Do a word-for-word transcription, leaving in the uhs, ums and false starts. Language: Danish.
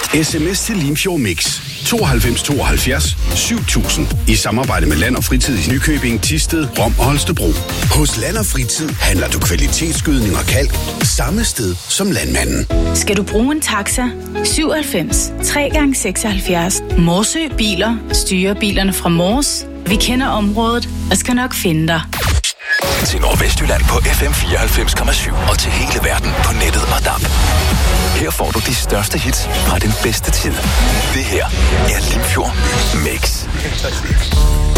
Sms til Limfjord Mix tooghalvfems tooghalvfjerds syv tusind i samarbejde med Land og Fritid i Nykøbing, Thisted, Rom og Holstebro. Hos Land og Fritid handler du kvalitetsgødning og kalk samme sted som landmanden. Skal du bruge en taxa? syvoghalvfems tre gange seksoghalvfjerds. Morsø Biler styrer bilerne fra Mors. Vi kender området og skal nok finde dig. Til Nordvestjylland på F M fireoghalvfems komma syv og til hele verden på nettet og D A B. Her får du de største hits fra den bedste tid. Det her er Limfjord Mix.